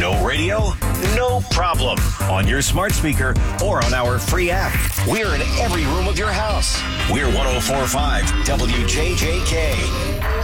No radio? No problem. On your smart speaker or on our free app. We're in every room of your house. We're 104.5 WJJK.